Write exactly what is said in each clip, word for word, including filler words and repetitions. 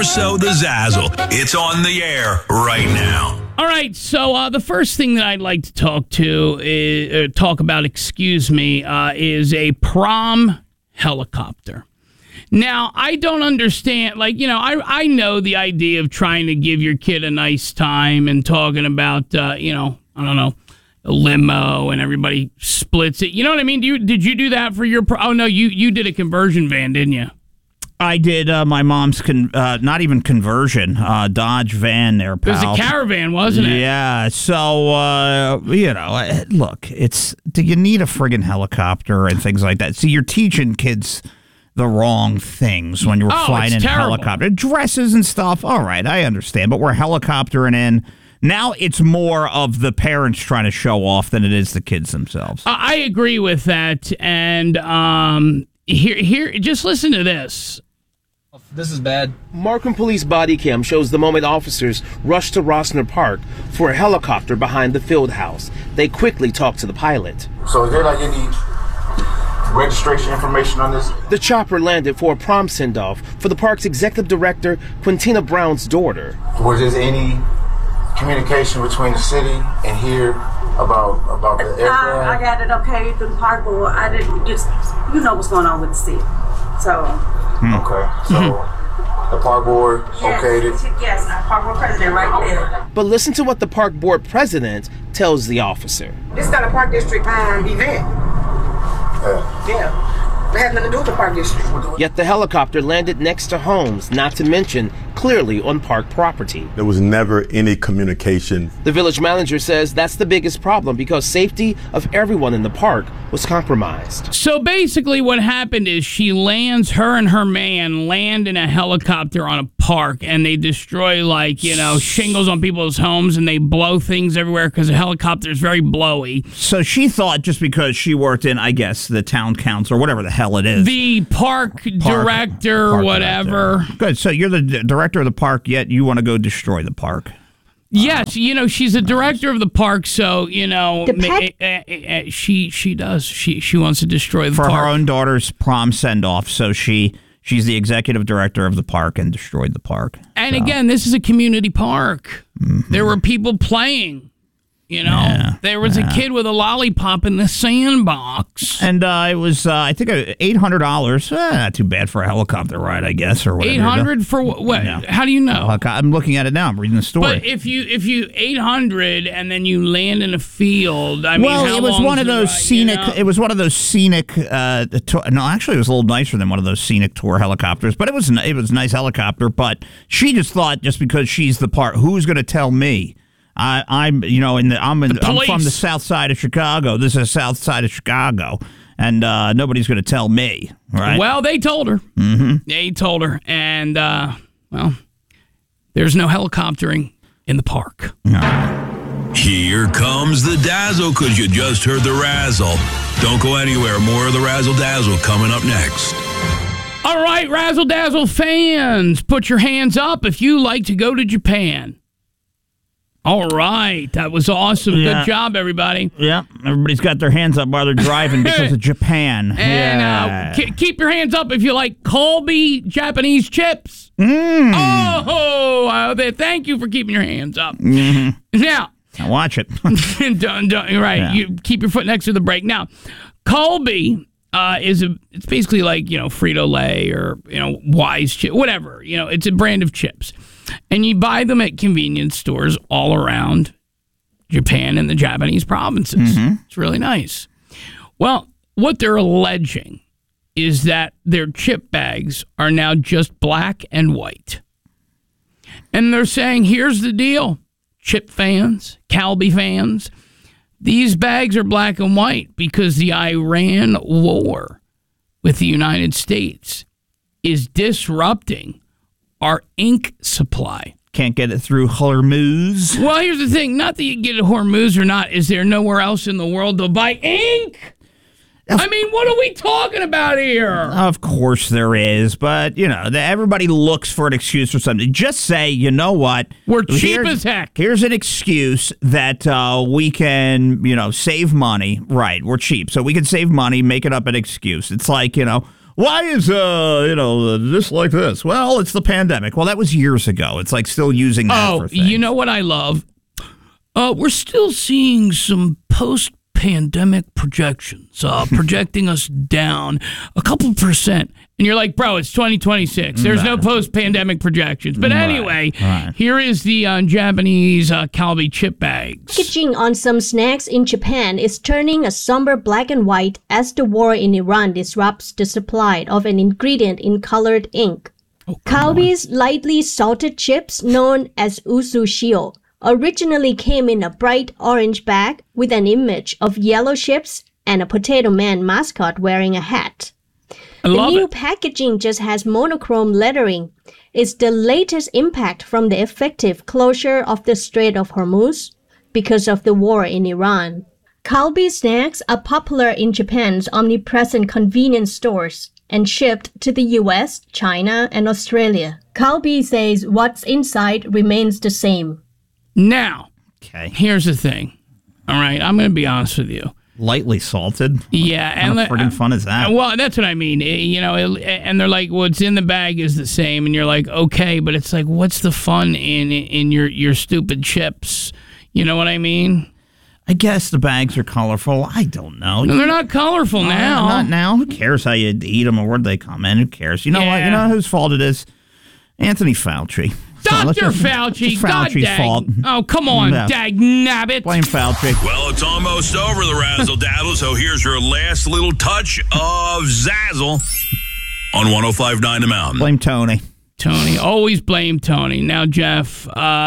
So the Zazzle, it's on the air right now. All right, so uh, the first thing that I'd like to talk to is uh, talk about, excuse me, uh, is a prom helicopter. Now, I don't understand, like, you know, I I know the idea of trying to give your kid a nice time and talking about, uh, you know, I don't know, a limo and everybody splits it. You know what I mean? Do you, did you do that for your, pro- oh, no, you, you did a conversion van, didn't you? I did uh, my mom's, con- uh, not even conversion, uh, Dodge van there, pal. It was a Caravan, wasn't it? Yeah, so, uh, you know, look, it's, do you need a friggin' helicopter and things like that? See, you're teaching kids the wrong things when you're oh, flying in terrible. helicopter. Dresses and stuff, all right, I understand, but we're helicoptering in. Now it's more of the parents trying to show off than it is the kids themselves. Uh, I agree with that, and um, here, here, just listen to this. This is bad. Markham Police body cam shows the moment officers rushed to Rossner Park for a helicopter behind the field house. They quickly talked to the pilot. So is there like any registration information on this? The chopper landed for a prom send-off for the park's executive director, Quintina Brown's daughter. Was there any communication between the city and here about about the aircraft? I, I got it okay through the park board. I didn't just, you know what's going on with the city. So. Hmm. Okay, so the park board okayed it? Yes, our park board president right there. But listen to what the park board president tells the officer. This is not a park district um, event. Yeah. Yeah. It had nothing to do with the park district. Yet the helicopter landed next to homes, not to mention clearly on park property. There was never any communication. The village manager says that's the biggest problem because safety of everyone in the park was compromised. So basically what happened is she lands, her and her man land in a helicopter on a park, and they destroy, like, you know, shingles on people's homes, and they blow things everywhere because the helicopter is very blowy. So she thought just because she worked in, I guess, the town council or whatever the hell it is. The park, park director, park whatever. Director. Good. So you're the d- director of the park, yet you want to go destroy the park. Yes, you know, she's a director of the park, so, you know, Depend- uh, uh, uh, she she does. She she wants to destroy the For park. her own daughter's prom send-off, so she she's the executive director of the park and destroyed the park. And so. again, this is a community park. Mm-hmm. There were people playing. You know, yeah, there was yeah. a kid with a lollipop in the sandbox. And uh, it was, uh, I think, uh, eight hundred dollars. Eh, not too bad for a helicopter ride, I guess, or whatever. eight hundred dollars for what? what? Yeah. How do you know? I'm looking at it now. I'm reading the story. But if you if you eight hundred and then you land in a field, I mean, well, how it was long's one of the those ride, scenic. You know? It was one of those scenic. Uh, to, no, actually, it was a little nicer than one of those scenic tour helicopters. But it was it was a nice helicopter. But she just thought, just because she's the part, who's going to tell me? I, I'm, you know, in the I'm in, The I'm from the police. south side of Chicago. This is the south side of Chicago, and uh, nobody's going to tell me, right? Well, they told her. Mm-hmm. They told her, and uh, well, there's no helicoptering in the park. No. Here comes the dazzle, because you just heard the razzle. Don't go anywhere. More of the razzle dazzle coming up next. All right, Razzle Dazzle fans, put your hands up if you like to go to Japan. All right, that was awesome. Yeah. Good job, everybody. Yeah, everybody's got their hands up while they're driving because of Japan. And yeah. uh, k- keep your hands up if you like Colby Japanese chips. Mm. Oh, uh, th- thank you for keeping your hands up. Mm-hmm. Now, Now watch it. don't, don't, right, Yeah. you keep your foot next to the brake. Now, Colby uh, is a. It's basically like, you know, Frito-Lay or, you know, Wise chip, whatever. You know, it's a brand of chips. And you buy them at convenience stores all around Japan and the Japanese provinces. Mm-hmm. It's really nice. Well, what they're alleging is that their chip bags are now just black and white. And they're saying, here's the deal, chip fans, Calbee fans, these bags are black and white because the Iran war with the United States is disrupting our ink supply. Can't get it through Hormuz. Well, here's the thing. Not that you get it Hormuz or not. Is there nowhere else in the world to buy ink? I mean, what are we talking about here? Of course there is, but, you know, the, everybody looks for an excuse for something. Just say, you know what? We're cheap here's, as heck. Here's an excuse that uh, we can, you know, save money. Right, we're cheap, so we can save money, make it up an excuse. It's like, you know, why is, uh, you know, this like this? Well, it's the pandemic. Well, that was years ago. It's like still using that oh, for things. You know what I love? Uh, we're still seeing some post-pandemic projections, uh, projecting us down a couple percent. And you're like, bro, it's twenty twenty-six. There's no post-pandemic projections. But anyway, right, right. here is the uh, Japanese uh, Calbee chip bags. Packaging on some snacks in Japan is turning a somber black and white as the war in Iran disrupts the supply of an ingredient in colored ink. Oh, Calbee's lightly salted chips, known as usushio, originally came in a bright orange bag with an image of yellow ships and a Potato Man mascot wearing a hat. I The love new it. packaging just has monochrome lettering. It's the latest impact from the effective closure of the Strait of Hormuz because of the war in Iran. Calbee snacks are popular in Japan's omnipresent convenience stores and shipped to the U S, China, and Australia. Calbee says what's inside remains the same. Now, Okay. here's the thing. All right, I'm going to be honest with you. Lightly salted? Yeah, What and kind of friggin' fun is that? Well, that's what I mean. Eh, You know, it- and they're like, "What's in the bag is the same," and you're like, "Okay," but it's like, what's the fun in in your your stupid chips? You know what I mean? I guess the bags are colorful. I don't know. No, they're not colorful now. Uh, not now. Who cares how you eat them or where they come in? Who cares? You know what? Yeah. You know whose fault it is? Anthony Fauci. So let's Doctor just- Fauci, it's God Fauci's dang. fault. Oh, come on, Yeah. dag nabbit. Blame Fauci. Well, it's almost over, the Razzle Dazzle, so here's your last little touch of Zazzle on one oh five point nine The Mountain. Blame Tony. Tony, always blame Tony. Now, Jeff,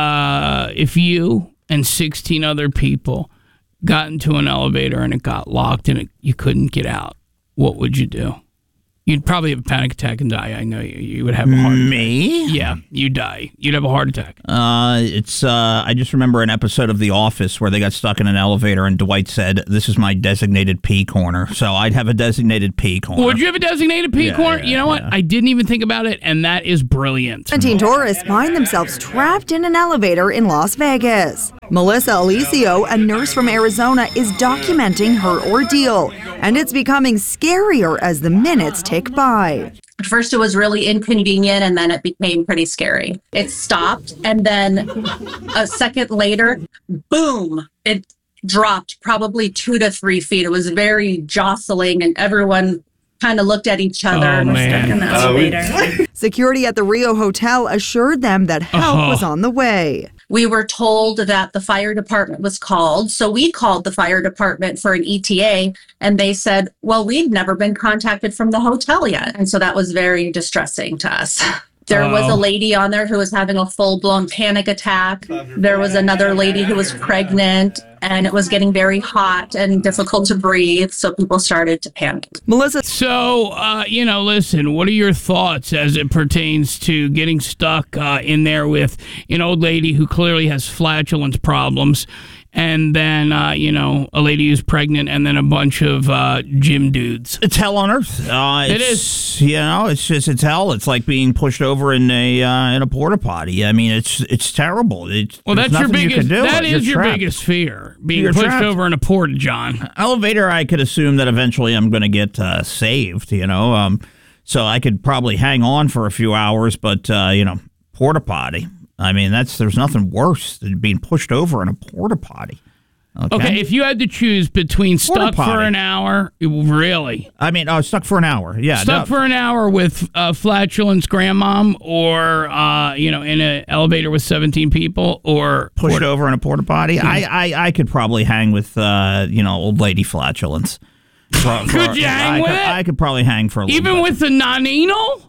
uh, if you and sixteen other people got into an elevator and it got locked and it, you couldn't get out, what would you do? You'd probably have a panic attack and die. I know you. You would have a heart attack. Me? Yeah, you die. You'd have a heart attack. Uh, it's. Uh, I just remember an episode of The Office where they got stuck in an elevator and Dwight said, "This is my designated pee corner." So I'd have a designated pee corner. Would you have a designated pee Yeah, corner? yeah, you know what? yeah. I didn't even think about it, and that is brilliant. Teen tourists find themselves trapped in an elevator in Las Vegas. Melissa Alicio, a nurse from Arizona, is documenting her ordeal, and it's becoming scarier as the minutes tick by. At first, it was really inconvenient, and then it became pretty scary. It stopped, and then a second later, boom, it dropped probably two to three feet. It was very jostling, and everyone kind of looked at each other. Oh, and was man. stuck in the elevator. Security at the Rio Hotel assured them that help Uh-huh. was on the way. We were told that the fire department was called. So we called the fire department for an E T A, and they said, well, we've never been contacted from the hotel yet. And so that was very distressing to us. There was Oh. a lady on there who was having a full-blown panic attack. There was another lady who was pregnant, and it was getting very hot and difficult to breathe. So people started to panic. Melissa So, uh, you know, listen, what are your thoughts as it pertains to getting stuck uh, in there with an old lady who clearly has flatulence problems, and then, uh, you know, a lady who's pregnant, and then a bunch of uh, gym dudes? It's hell on earth. Uh, It it's, You know, it's just it's hell. It's like being pushed over in a uh, in a porta potty. I mean, it's it's terrible. It's, Well, there's that's your nothing you biggest. can do. That You're is your trapped. biggest fear: being You're pushed trapped. over in a porta john. Elevator, I could assume that eventually I'm going to get uh, saved. You know, um, so I could probably hang on for a few hours. But uh, you know, porta potty. I mean, that's there's nothing worse than being pushed over in a porta potty. Okay. Okay, if you had to choose between stuck for potty. an hour, really I mean, oh, stuck for an hour. Yeah, stuck no. for an hour with uh, flatulence grandmom, or uh, you know, in an elevator with seventeen people, or pushed porta- over in a porta potty. I, I I could probably hang with uh, you know, old lady flatulence. For- for- Could you hang I with could, it? I could probably hang for a little even bit. with the non-anal.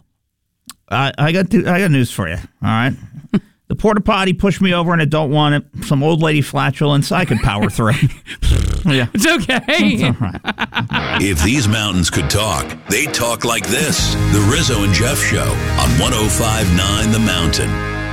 I, I got th- I got news for you. All right, the porta potty pushed me over and I don't want it. Some old lady flatulence. I could power through. Yeah, It's okay. If these mountains could talk, they'd talk like this. The Rizzo and Jeff Show on one oh five point nine The Mountain.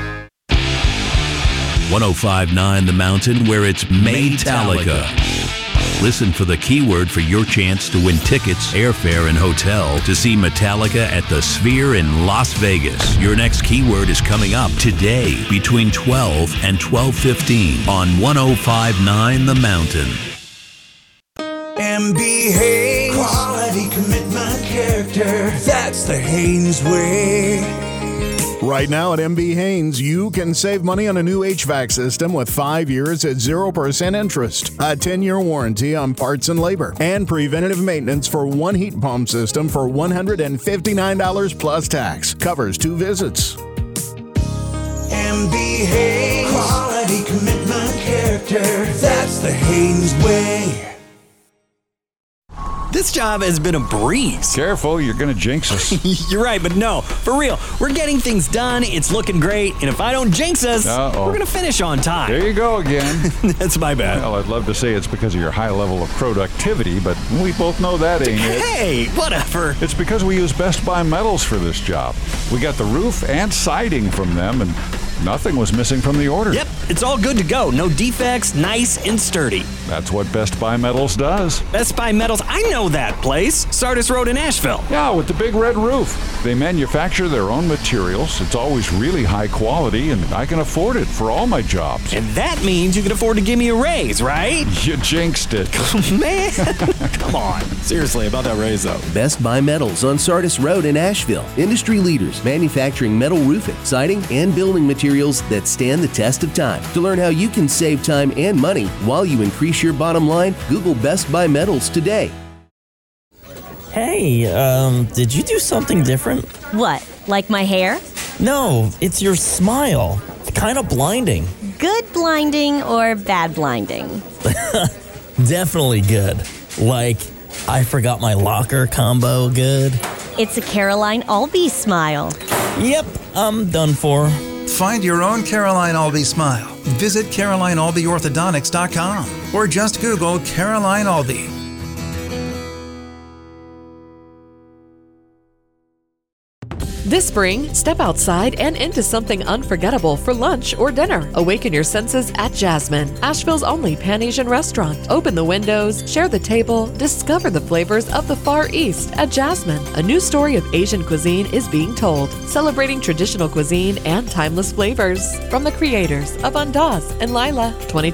one oh five point nine The Mountain, where it's Maytalica. Listen for the keyword for your chance to win tickets, airfare, and hotel to see Metallica at the Sphere in Las Vegas. Your next keyword is coming up today between twelve and twelve fifteen on one oh five point nine The Mountain. M B Hayes. Quality, commitment, character. character. That's the Haynes way. Right now at M B Haynes, you can save money on a new H V A C system with five years at zero percent interest, a ten-year warranty on parts and labor, and preventative maintenance for one heat pump system for one hundred fifty-nine dollars plus tax. Covers two visits. M B Haynes. Quality, commitment, character. That's the Haynes way. This job has been a breeze. Careful, you're going to jinx us. You're right, but no, for real. We're getting things done, it's looking great, and if I don't jinx us, Uh-oh. we're going to finish on time. There you go again. That's my bad. Well, I'd love to say it's because of your high level of productivity, but we both know that ain't it. Hey, whatever. It's because we use Best Buy Metals for this job. We got the roof and siding from them, and nothing was missing from the order. Yep, it's all good to go. No defects, nice and sturdy. That's what Best Buy Metals does. Best Buy Metals, I know that place. Sardis Road in Asheville. Yeah, with the big red roof. They manufacture their own materials. It's always really high quality, and I can afford it for all my jobs. And that means you can afford to give me a raise, right? You jinxed it. Man, come on. Seriously, about that raise, though. Best Buy Metals on Sardis Road in Asheville. Industry leaders manufacturing metal roofing, siding, and building materials that stand the test of time. To learn how you can save time and money while you increase your bottom line, Google Best Buy Metals today. Hey, um, did you do something different? What, like my hair? No, it's your smile. It's kind of blinding. Good blinding or bad blinding? Definitely good. Like, I forgot my locker combo good. It's a Caroline Albee smile. Yep, I'm done for. Find your own Caroline Albee smile. Visit Caroline Albee Orthodontics dot com or just Google Caroline Albee. This spring, step outside and into something unforgettable for lunch or dinner. Awaken your senses at Jasmine, Asheville's only Pan-Asian restaurant. Open the windows, share the table, discover the flavors of the Far East at Jasmine. A new story of Asian cuisine is being told, celebrating traditional cuisine and timeless flavors. From the creators of Andaz and Lila, twenty